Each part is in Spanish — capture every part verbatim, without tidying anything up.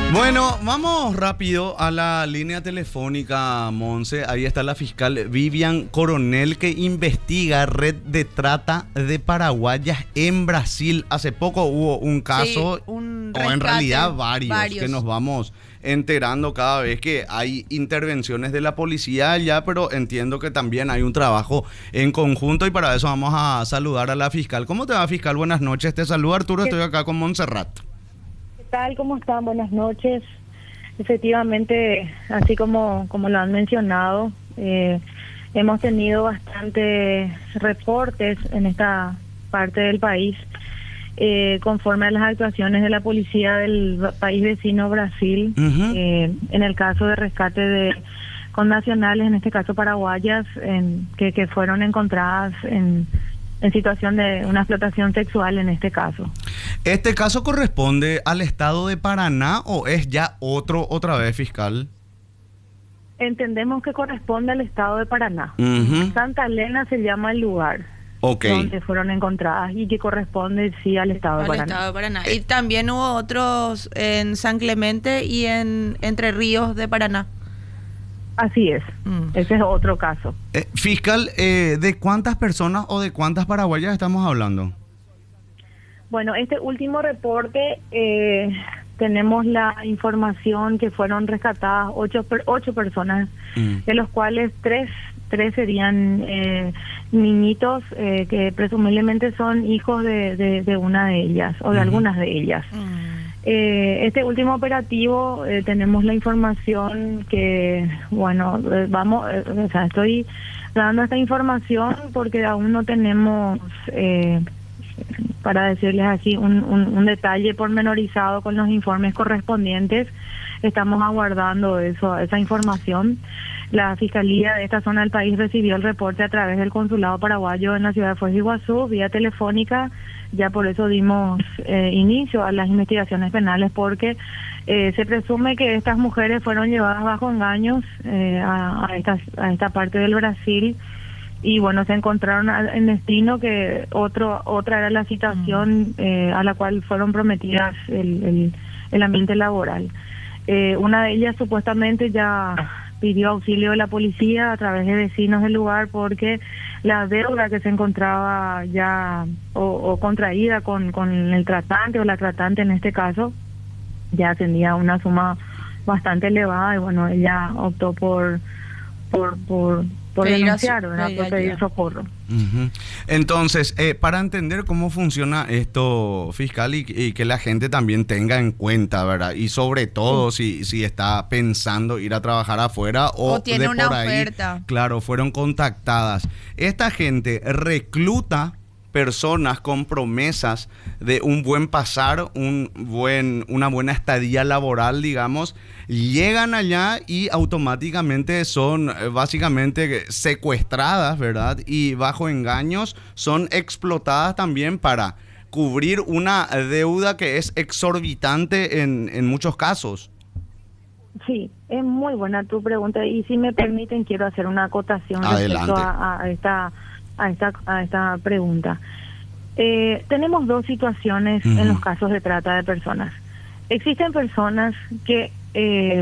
Bueno, vamos rápido a la línea telefónica, Monse. Ahí está la fiscal Vivian Coronel, que investiga red de trata de paraguayas en Brasil. Hace poco hubo un caso, sí, un o en rescate, realidad varios, varios, que nos vamos enterando cada vez que hay intervenciones de la policía allá, pero entiendo que también hay un trabajo en conjunto y para eso vamos a saludar a la fiscal. ¿Cómo te va, fiscal? Buenas noches, te saluda Arturo, estoy acá con Montserrat. ¿Qué tal? ¿Cómo están? Buenas noches. Efectivamente, así como, como lo han mencionado, eh, hemos tenido bastantes reportes en esta parte del país eh, conforme a las actuaciones de la policía del país vecino Brasil, uh-huh. eh, en el caso de rescate de connacionales, en este caso paraguayas, en, que, que fueron encontradas en en situación de una explotación sexual en este caso. ¿Este caso corresponde al estado de Paraná o es ya otro, otra vez, fiscal? Entendemos que corresponde al estado de Paraná. Uh-huh. Santa Elena se llama el lugar okay. donde fueron encontradas y que corresponde sí al estado de al Paraná. Estado de Paraná. Y también hubo otros en San Clemente y en Entre Ríos de Paraná. Así es, mm. ese es otro caso. Eh, fiscal, eh, ¿de cuántas personas o de cuántas paraguayas estamos hablando? Bueno, este último reporte, eh, tenemos la información que fueron rescatadas ocho, ocho personas, mm. de los cuales tres, tres serían eh, niñitos eh, que presumiblemente son hijos de, de, de una de ellas o de mm. algunas de ellas. Mm. Eh, este último operativo eh, tenemos la información que, bueno, eh, vamos, eh, o sea, estoy dando esta información porque aún no tenemos, eh, para decirles así, un, un, un detalle pormenorizado con los informes correspondientes. Estamos aguardando eso, esa información. La Fiscalía de esta zona del país recibió el reporte a través del Consulado Paraguayo en la ciudad de Foz de Iguazú, vía telefónica. Ya por eso dimos eh, inicio a las investigaciones penales, porque eh, se presume que estas mujeres fueron llevadas bajo engaños eh, a, a, esta, a esta parte del Brasil y bueno, se encontraron en destino que otro otra era la situación eh, a la cual fueron prometidas el, el, el ambiente laboral. Eh, una de ellas supuestamente ya pidió auxilio de la policía a través de vecinos del lugar porque la deuda que se encontraba ya o, o contraída con, con el tratante o la tratante en este caso ya ascendía a una suma bastante elevada y bueno, ella optó por por por por pedir denunciar, a, ¿verdad? pedir por pedir ayuda. socorro. Uh-huh. Entonces, eh, para entender cómo funciona esto, fiscal, y, y que la gente también tenga en cuenta, ¿verdad? Y sobre todo sí. si, si está pensando ir a trabajar afuera o, o tiene de una por ahí, oferta. Claro, fueron contactadas. Esta gente recluta personas con promesas de un buen pasar, un buen, una buena estadía laboral, digamos, llegan allá y automáticamente son eh, básicamente secuestradas, ¿verdad? Y bajo engaños son explotadas también para cubrir una deuda que es exorbitante en, en muchos casos. Sí, es muy buena tu pregunta y si me permiten quiero hacer una acotación Adelante. respecto a, a esta a esta a esta pregunta. Eh, tenemos dos situaciones uh-huh. en los casos de trata de personas. Existen personas que eh,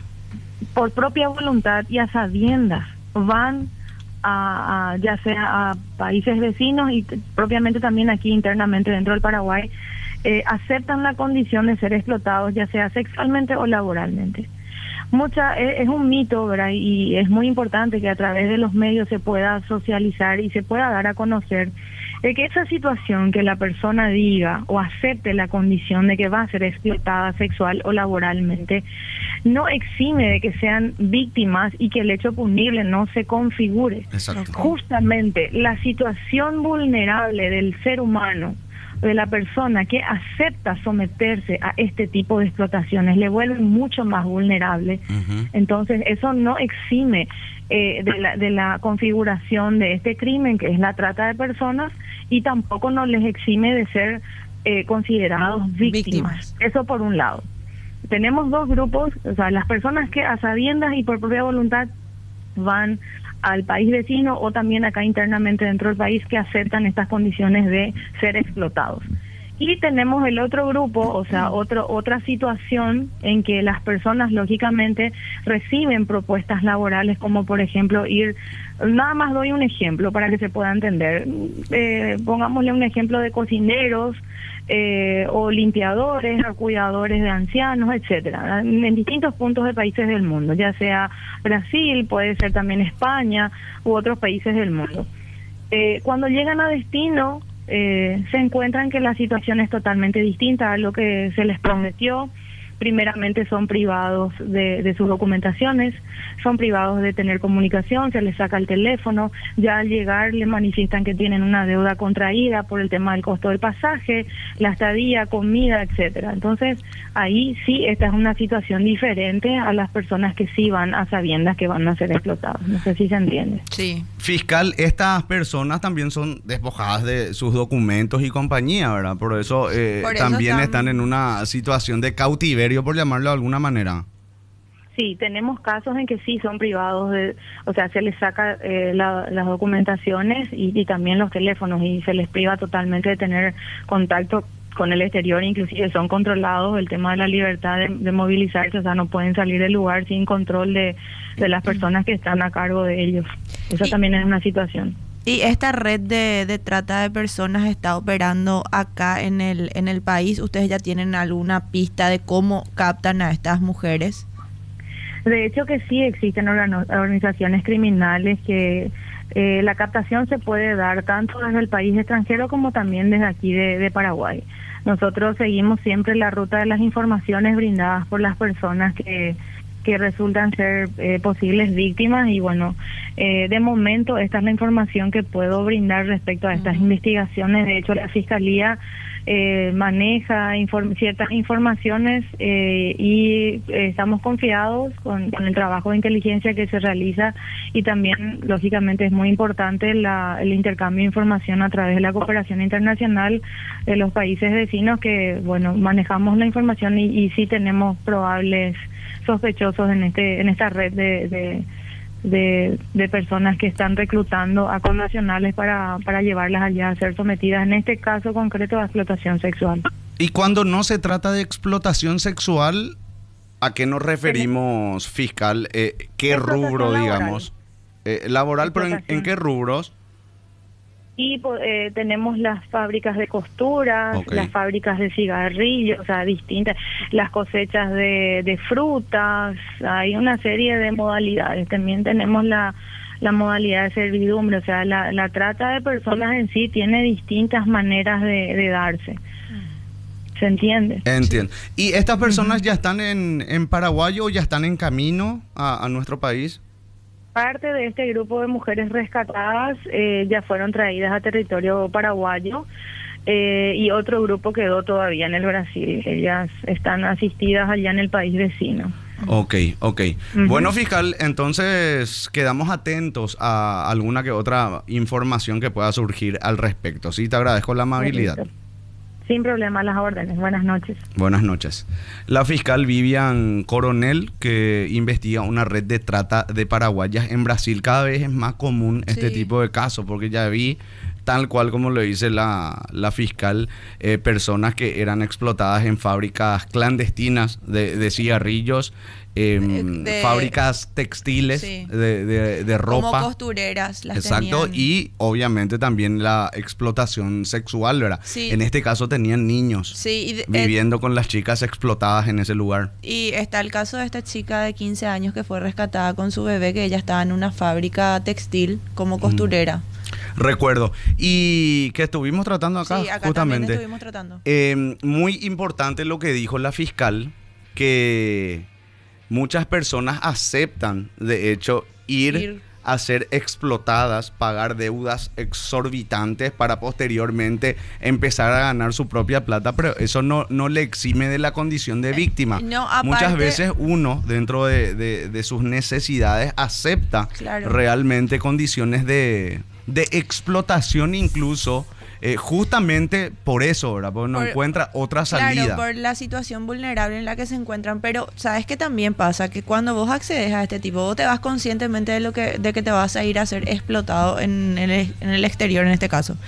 por propia voluntad y a sabiendas van a, a ya sea a países vecinos y t- propiamente también aquí internamente dentro del Paraguay, eh, aceptan la condición de ser explotados ya sea sexualmente o laboralmente. Mucha es, es un mito, ¿verdad? Y es muy importante que a través de los medios se pueda socializar y se pueda dar a conocer de que esa situación que la persona diga o acepte la condición de que va a ser explotada sexual o laboralmente no exime de que sean víctimas y que el hecho punible no se configure. Exacto. Justamente la situación vulnerable del ser humano, de la persona que acepta someterse a este tipo de explotaciones, le vuelve mucho más vulnerable. Uh-huh. Entonces eso no exime eh, de, la, de la configuración de este crimen, que es la trata de personas, y tampoco no les exime de ser eh, considerados víctimas. víctimas. Eso por un lado. Tenemos dos grupos, o sea, las personas que a sabiendas y por propia voluntad van al país vecino o también acá internamente dentro del país que aceptan estas condiciones de ser explotados. Y tenemos el otro grupo, o sea, otro, otra situación en que las personas lógicamente reciben propuestas laborales, como por ejemplo ir, nada más doy un ejemplo para que se pueda entender, eh, pongámosle un ejemplo de cocineros, eh, o limpiadores, o cuidadores de ancianos, etcétera, en distintos puntos de países del mundo, ya sea Brasil, puede ser también España u otros países del mundo. Eh, cuando llegan a destino, Eh, se encuentran que la situación es totalmente distinta a lo que se les prometió. Primeramente son privados de, de sus documentaciones, son privados de tener comunicación, se les saca el teléfono, ya al llegar les manifiestan que tienen una deuda contraída por el tema del costo del pasaje, la estadía, comida, etcétera. Entonces, ahí sí, esta es una situación diferente a las personas que sí van a sabiendas que van a ser explotadas. No sé si se entiende. Sí. Fiscal, estas personas también son despojadas de sus documentos y compañía, ¿verdad? Por eso, eh, Por eso también están... están en una situación de cautiverio, por llamarlo de alguna manera. Sí, tenemos casos en que sí son privados, de, o sea, se les saca eh, la, las documentaciones y, y también los teléfonos y se les priva totalmente de tener contacto con el exterior, inclusive son controlados, el tema de la libertad de, de movilizarse, o sea, no pueden salir del lugar sin control de, de las personas que están a cargo de ellos. Eso y, también es una situación. ¿Y esta red de, de trata de personas está operando acá en el, en el país? ¿Ustedes ya tienen alguna pista de cómo captan a estas mujeres? De hecho que sí existen organ- organizaciones criminales que eh, la captación se puede dar tanto desde el país extranjero como también desde aquí de, de Paraguay. Nosotros seguimos siempre la ruta de las informaciones brindadas por las personas que, que resultan ser eh, posibles víctimas y bueno, eh, de momento esta es la información que puedo brindar respecto a estas uh-huh. investigaciones. De hecho, la Fiscalía eh, maneja inform- ciertas informaciones eh, y eh, estamos confiados con, con el trabajo de inteligencia que se realiza y también, lógicamente, es muy importante la, el intercambio de información a través de la cooperación internacional de los países vecinos que, bueno, manejamos la información y, y sí tenemos probables sospechosos en este en esta red de, de de, de personas que están reclutando a connacionales para, para llevarlas allá a ser sometidas, en este caso concreto, a explotación sexual. Y cuando no se trata de explotación sexual, ¿a qué nos referimos, fiscal? Eh, ¿Qué rubro, digamos? Eh, laboral, pero ¿en, ¿en qué rubros? Y eh, tenemos las fábricas de costuras, okay. las fábricas de cigarrillos, o sea, distintas, las cosechas de, de frutas, hay una serie de modalidades. También tenemos la, la modalidad de servidumbre, o sea, la, la trata de personas en sí tiene distintas maneras de, de darse. ¿Se entiende? Entiendo. ¿Y estas personas uh-huh. ya están en, en Paraguay o ya están en camino a, a nuestro país? Parte de este grupo de mujeres rescatadas eh, ya fueron traídas a territorio paraguayo eh, y otro grupo quedó todavía en el Brasil. Ellas están asistidas allá en el país vecino. Ok, ok. Uh-huh. Bueno, fiscal, entonces quedamos atentos a alguna que otra información que pueda surgir al respecto. Sí, te agradezco la amabilidad. Perfecto. Sin problema, las órdenes. Buenas noches. Buenas noches. La fiscal Vivian Coronel, que investiga una red de trata de paraguayas en Brasil. Cada vez es más común este sí. tipo de casos, porque ya vi, tal cual como lo dice la, la fiscal, eh, personas que eran explotadas en fábricas clandestinas de, de cigarrillos, eh, de, fábricas textiles sí. de, de, de ropa. Como costureras las Exacto, tenían. Y obviamente también la explotación sexual, ¿verdad? Sí. En este caso tenían niños sí, y de, viviendo eh, con las chicas explotadas en ese lugar. Y está el caso de esta chica de quince años que fue rescatada con su bebé, que ella estaba en una fábrica textil como costurera. Mm. Recuerdo. Y que estuvimos tratando acá, sí, acá justamente. También estuvimos tratando. Eh, muy importante lo que dijo la fiscal, que muchas personas aceptan, de hecho, ir, ir a ser explotadas, pagar deudas exorbitantes para posteriormente empezar a ganar su propia plata, pero eso no, no le exime de la condición de víctima. No, aparte, muchas veces uno, dentro de, de, de sus necesidades, acepta claro. realmente condiciones de, de explotación incluso. Eh, justamente por eso, ¿verdad? Porque no por, encuentra otra salida. Claro, por la situación vulnerable en la que se encuentran. Pero, ¿sabes qué también pasa? Que cuando vos accedes a este tipo, vos te vas conscientemente de lo que de que te vas a ir a ser explotado en, en, el, en el exterior, en este caso.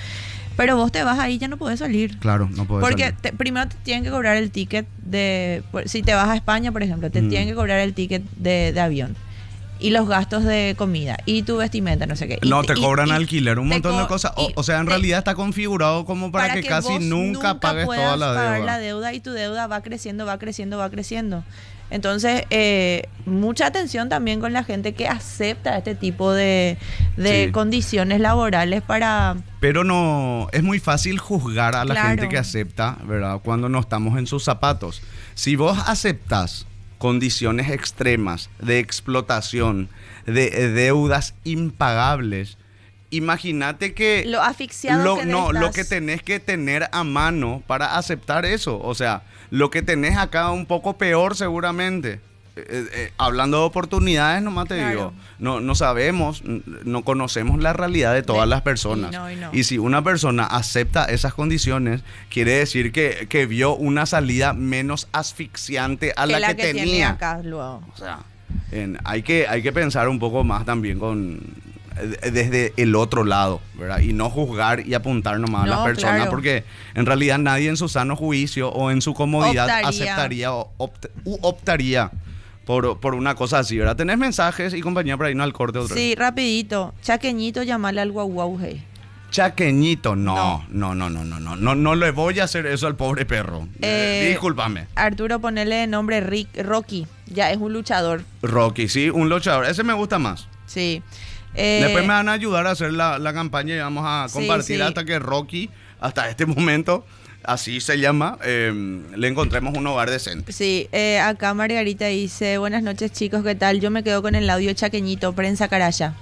Pero vos te vas ahí, ya no podés salir. Claro, no podés Porque salir. te- primero te tienen que cobrar el ticket de... por- Si te vas a España, por ejemplo, te Mm. tienen que cobrar el ticket de, de avión. Y los gastos de comida. Y tu vestimenta, no sé qué. Y- No, te y- cobran y alquiler, un te montón de co- cosas. O, y o sea, en te- realidad está configurado como para, que, casi vos nunca, pagues puedas toda la pagar deuda. la deuda y tu deuda va creciendo, va creciendo, va creciendo. Entonces, eh, mucha atención también con la gente que acepta este tipo de, de Sí. condiciones laborales para... Pero no, es muy fácil juzgar a la Claro. gente que acepta, ¿verdad? Cuando no estamos en sus zapatos. Si vos aceptas condiciones extremas de explotación, de eh, deudas impagables, imagínate que Lo asfixiado lo, que no, estás. lo que tenés que tener a mano para aceptar eso. O sea, lo que tenés acá un poco peor seguramente. Eh, eh, hablando de oportunidades, nomás te Claro. digo, no, no sabemos, n- no conocemos la realidad de todas De- las personas. y no, y no. Y si una persona acepta esas condiciones, quiere decir que, que vio una salida menos asfixiante a que la, la que, que, tiene tenía. acá luego. O sea, en- hay, que, hay que pensar un poco más también con eh, desde el otro lado, ¿verdad? Y no juzgar y apuntar nomás a No, las personas, claro. porque en realidad nadie en su sano juicio o en su comodidad Optaría. aceptaría o opt- u optaría por, por una cosa así, ¿verdad? ¿Tenés mensajes y compañía para irnos al corte otra vez? Sí, rapidito. Chaqueñito, llamale al guau guau, hey. Chaqueñito, no, no, no, no, no, no, no, no le voy a hacer eso al pobre perro. Eh, Eh, discúlpame. Arturo, ponele de nombre Rick, Rocky. Ya es un luchador. Rocky, sí, un luchador. Ese me gusta más. Sí. Eh, Después me van a ayudar a hacer la, la campaña y vamos a Sí, compartir sí. hasta que Rocky, hasta este momento, así se llama, eh, le encontremos un hogar decente. Sí, eh, acá Margarita dice, buenas noches chicos, ¿qué tal? Yo me quedo con el audio chaqueñito, prensa caraya.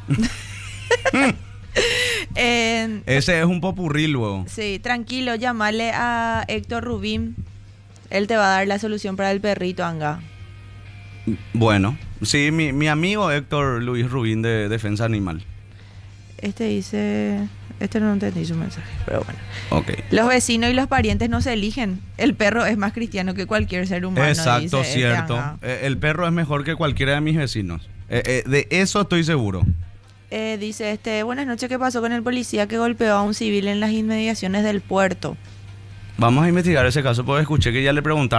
Eh, Ese es un popurrí luego. sí, tranquilo, llamale a Héctor Rubín. Él te va a dar la solución para el perrito, Anga. Bueno, sí, mi, mi amigo Héctor Luis Rubín de Defensa Animal. Este dice... Este no entendí su mensaje, pero bueno. Ok. Los vecinos y los parientes no se eligen. El perro es más cristiano que cualquier ser humano. Exacto, dice este cierto. Anga. Eh, el perro es mejor que cualquiera de mis vecinos. Eh, eh, de eso estoy seguro. Eh, dice este, buenas noches, ¿qué pasó con el policía que golpeó a un civil en las inmediaciones del puerto? Vamos a investigar ese caso porque escuché que ya le preguntaron.